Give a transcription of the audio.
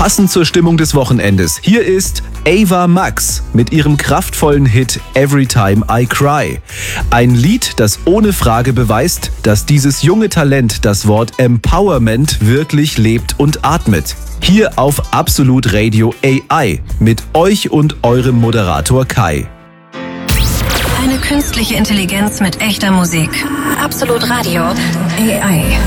Passend zur Stimmung des Wochenendes. Hier ist Ava Max mit ihrem kraftvollen Hit Every Time I Cry. Ein Lied, das ohne Frage beweist, dass dieses junge Talent das Wort Empowerment wirklich lebt und atmet. Hier auf Absolut Radio AI mit euch und eurem Moderator Kai. Eine künstliche Intelligenz mit echter Musik. Absolut Radio AI.